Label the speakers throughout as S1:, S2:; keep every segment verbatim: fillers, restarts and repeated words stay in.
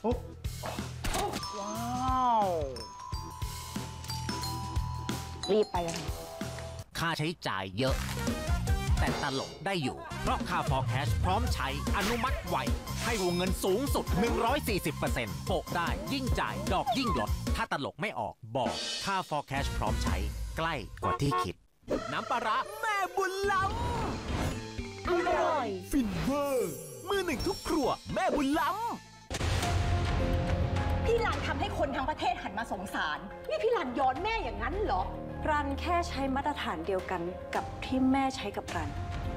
S1: โอ้
S2: ว้าวรีบไปกัน
S3: ค่าใช้จ่ายเยอะแต่ตลกได้อยู่เพราะค่า for cash พร้อมใช้อนุมัติไวให้วงเงินสูงสุด หนึ่งร้อยสี่สิบเปอร์เซ็นต์ โปะได้ยิ่งจ่ายดอกยิ่งลดถ้าตลกไม่ออกบอกค่า for cash พร้อมใช้ใกล้กว่าที่คิดน้ำปลาร้าแม่บุญล้ำอร่อยฟินเวอร์มือหนึ่งทุกครัวแม่บุญล้
S4: ำพี่รันทำให้คนทั้งประเทศหันมาสงสารนี่พี่รันย้อนแม่อย่างนั้นเหรอ
S5: รันแค่ใช้มาตรฐานเดียวกันกับที่แม่ใช้กับรัน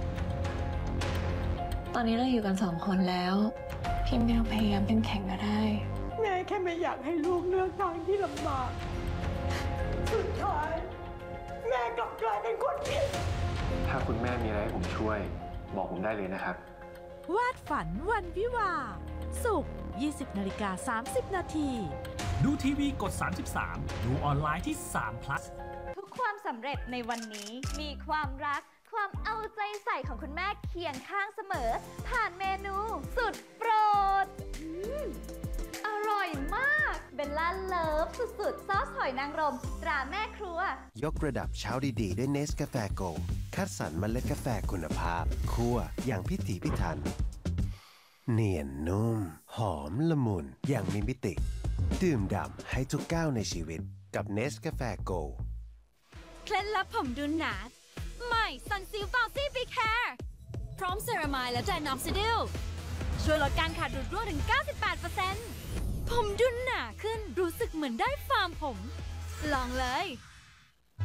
S6: ตอนนี้เราอยู่กันสองคนแล้วพี่แมวพยายามเข้มแข็งก็ได้
S4: แม่แค่ไม่อยากให้ลูกเลือกทางที่ลำบากสุดท้ายแม่กลับกลายเป็นคนผิด
S1: ถ้าคุณแม่มีอะไรให้ผมช่วยบอกผมได้เลยนะครับ
S7: วาดฝันวันวิวาศุกร์ ยี่สิบนาฬิกาสามสิบนาที
S8: ดูทีวีกดสามสิบสามดูออนไลน์ที่สาม plus
S9: ทุกความสำเร็จในวันนี้มีความรักความเอาใจใส่ของคุณแม่เคียงข้างเสมอผ่านเมนูสุดโปรดอร่อยมากเบลล่าเลิฟสุดๆซอสหอยนางรมตราแม่ครัวย
S10: กระดับเช้าดีๆด้วยเนสกาแฟโกลด์คัดสรรเมล็ดกาแฟคุณภาพคั่วอย่างพิถีพิถันเนียนนุ่มหอมละมุนอย่างมีมิติดื่มด่ำให้ทุกก้าวในชีวิตกับเนสกาแฟโกลด์
S11: เคล็ดลับผมดูหนาใหม่ซันซิลฟาวซี่บีแคร์พร้อมเซรามายและไดนอซิดิลช่วยลดการขาดดูดร่วงถึง เก้าสิบแปดเปอร์เซ็นต์ ผมดูหนาขึ้นรู้สึกเหมือนได้ฟาร์มผมลองเลย